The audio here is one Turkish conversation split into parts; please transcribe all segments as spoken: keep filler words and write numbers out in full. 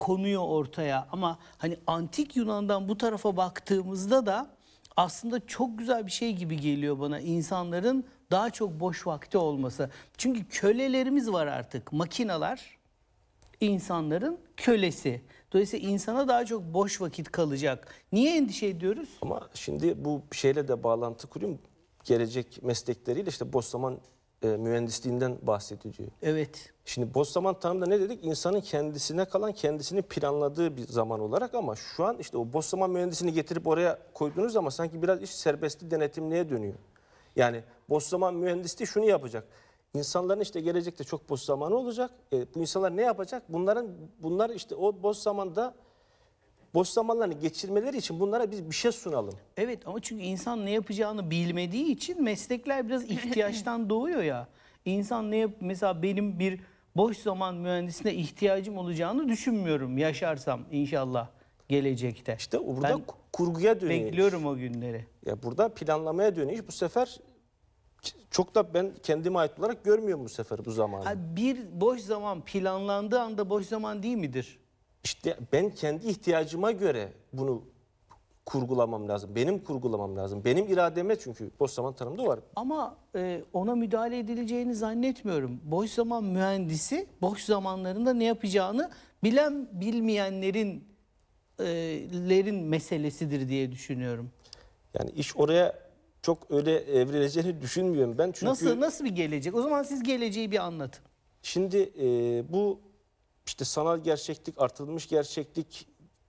konuyor ortaya. Ama hani antik Yunan'dan bu tarafa baktığımızda da aslında çok güzel bir şey gibi geliyor bana, insanların daha çok boş vakti olması. Çünkü kölelerimiz var artık, makineler insanların kölesi. Dolayısıyla insana daha çok boş vakit kalacak. Niye endişe ediyoruz? Ama şimdi bu şeyle de bağlantı kuruyorum. Gelecek meslekleriyle işte boş zaman e, mühendisliğinden bahsediliyor. Evet. Şimdi boş zaman tanımda ne dedik? İnsanın kendisine kalan, kendisini planladığı bir zaman olarak, ama şu an işte o boş zaman mühendisini getirip oraya koyduğunuz zaman sanki biraz iş serbestli denetimliğe dönüyor. Yani boş zaman mühendisliği şunu yapacak. İnsanların işte gelecekte çok boş zamanı olacak. E, bu insanlar ne yapacak? Bunların bunlar işte o boş zamanda boş zamanlarını geçirmeleri için bunlara biz bir şey sunalım. Evet, ama çünkü insan ne yapacağını bilmediği için meslekler biraz ihtiyaçtan doğuyor ya. İnsan ne yap mesela benim bir boş zaman mühendisine ihtiyacım olacağını düşünmüyorum yaşarsam inşallah gelecekte. İşte burada Ben kurguya dönüyor. bekliyorum o günleri. Ya burada planlamaya dönüyor. Bu sefer çok da ben kendime ait olarak görmüyorum bu sefer bu zamanı. Ha, bir boş zaman planlandığı anda boş zaman değil midir? İşte ben kendi ihtiyacıma göre bunu kurgulamam lazım. Benim kurgulamam lazım. Benim irademe, çünkü boş zaman tanımda var. Ama e, ona müdahale edileceğini zannetmiyorum. Boş zaman mühendisi boş zamanlarında ne yapacağını bilen bilmeyenlerin e, lerin meselesidir diye düşünüyorum. Yani iş oraya çok öyle evrileceğini düşünmüyorum ben. Çünkü Nasıl nasıl bir gelecek? O zaman siz geleceği bir anlatın. şimdi e, bu işte sanal gerçeklik, artırılmış gerçeklik,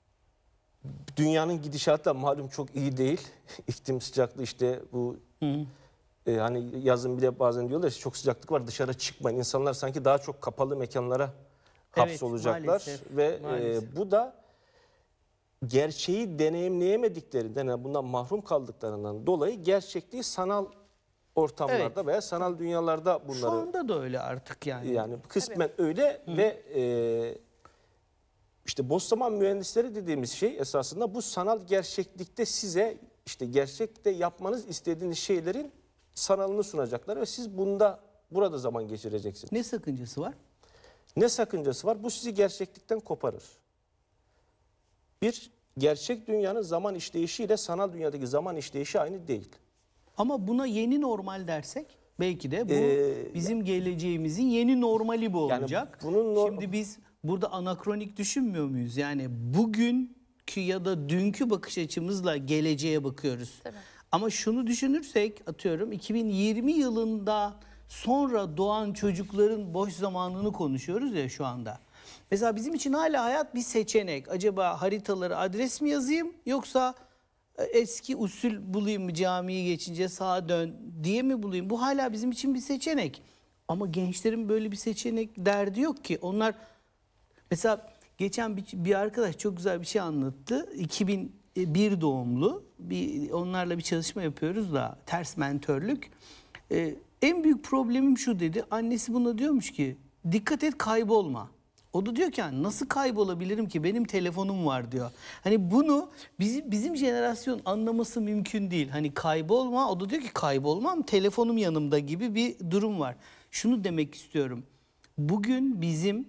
dünyanın gidişatı da malum çok iyi değil. İklim sıcaklığı işte bu Hı hı. e, hani yazın bile bazen diyorlar işte çok sıcaklık var, dışarı çıkmayın. İnsanlar sanki daha çok kapalı mekanlara hapsolacaklar. maalesef, Ve maalesef. E, bu da gerçeği deneyimleyemediklerinden, yani bundan mahrum kaldıklarından dolayı gerçekliği sanal ortamlarda Evet. veya sanal dünyalarda bunları, Şu anda da öyle artık yani. yani kısmen öyle. Hı. Ve e, işte boş zaman mühendisleri dediğimiz şey esasında bu sanal gerçeklikte size işte gerçekte yapmanız istediğiniz şeylerin sanalını sunacaklar ve siz bunda burada zaman geçireceksiniz. Ne sakıncası var? Ne sakıncası var? Bu sizi gerçeklikten koparır. Bir, gerçek dünyanın zaman işleyişiyle sanal dünyadaki zaman işleyişi aynı değil. Ama buna yeni normal dersek belki de bu Ee, bizim geleceğimizin yeni normali bu Yani olacak. bunun nor- Şimdi biz burada anakronik düşünmüyor muyuz? Yani bugünkü ya da dünkü bakış açımızla geleceğe bakıyoruz. Tabii. Ama şunu düşünürsek, atıyorum iki bin yirmi yılında sonra doğan çocukların boş zamanını konuşuyoruz ya şu anda. Mesela bizim için hala hayat bir seçenek. Acaba haritaları adres mi yazayım, yoksa eski usul bulayım mı, camiyi geçince sağa dön diye mi bulayım? Bu hala bizim için bir seçenek. Ama gençlerin böyle bir seçenek derdi yok ki. Onlar mesela geçen bir, bir arkadaş çok güzel bir şey anlattı. iki bin bir doğumlu. Bir, onlarla bir çalışma yapıyoruz da, ters mentörlük. Ee, en büyük problemim şu dedi. Annesi buna diyormuş ki dikkat et, kaybolma. O da diyor ki yani nasıl kaybolabilirim ki, benim telefonum var diyor. Hani bunu bizim, bizim jenerasyon anlaması mümkün değil. Hani kaybolma, o da diyor ki kaybolmam, telefonum yanımda gibi bir durum var. Şunu demek istiyorum. Bugün bizim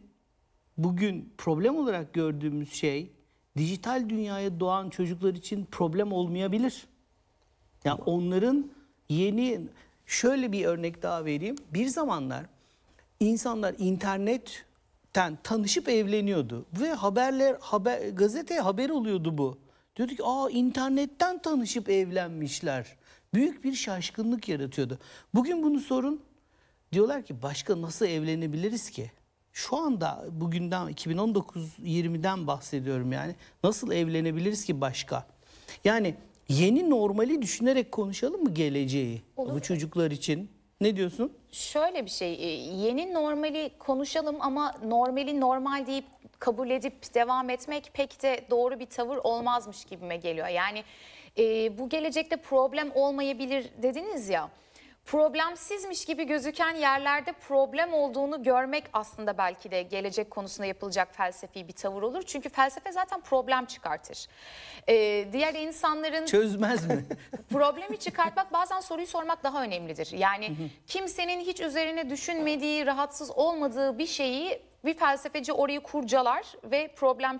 bugün problem olarak gördüğümüz şey dijital dünyaya doğan çocuklar için problem olmayabilir. Yani onların yeni, şöyle bir örnek daha vereyim. Bir zamanlar insanlar internet tanışıp evleniyordu ve haberler haber gazeteye haber oluyordu bu. Diyorduk ki aa, internetten tanışıp evlenmişler. Büyük bir şaşkınlık yaratıyordu. Bugün bunu sorun, diyorlar ki başka nasıl evlenebiliriz ki? Şu anda bugünden iki bin on dokuz yirmiden bahsediyorum yani. Nasıl evlenebiliriz ki başka? Yani yeni normali düşünerek konuşalım mı geleceği? Olur. Bu çocuklar için. Ne diyorsun? Şöyle bir şey, yeni normali konuşalım ama normali normal deyip kabul edip devam etmek pek de doğru bir tavır olmazmış gibime geliyor. Yani e, bu gelecekte problem olmayabilir dediniz ya. Problemsizmiş gibi gözüken yerlerde problem olduğunu görmek aslında belki de gelecek konusunda yapılacak felsefi bir tavır olur. Çünkü felsefe zaten problem çıkartır. Ee, diğer insanların Çözmez mi? problemi çıkartmak, bazen soruyu sormak daha önemlidir. Yani kimsenin hiç üzerine düşünmediği, rahatsız olmadığı bir şeyi bir felsefeci orayı kurcalar ve problem